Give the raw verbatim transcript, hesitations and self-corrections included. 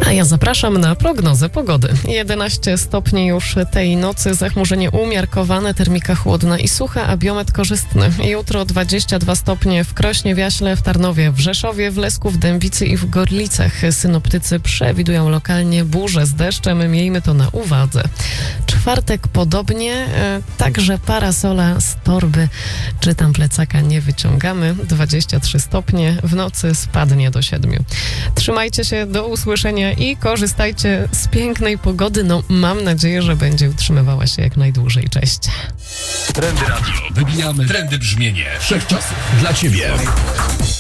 A ja zapraszam na prognozę pogody. jedenaście stopni już tej nocy, zachmurzenie umiarkowane, termika chłodna i sucha, a biometr korzystny. Jutro dwadzieścia dwa stopnie w Krośnie, w Jaśle, w Tarnowie, w Rzeszowie, w Lesku, w Dębicy i w Gorlicach. Synoptycy przewidują lokalnie burze z deszczem, miejmy to na uwadze. Czwartek podobnie, także parasola z torby czy tam plecaka nie wyciągamy. dwadzieścia trzy stopnie, w nocy spadnie do siedmiu. Trzymajcie się, do usłyszenia i korzystajcie z pięknej pogody. No, mam nadzieję, że będzie utrzymywała się jak najdłużej. Cześć. Trendy Radio. Wybijamy trendy brzmienie wszechczasów dla Ciebie.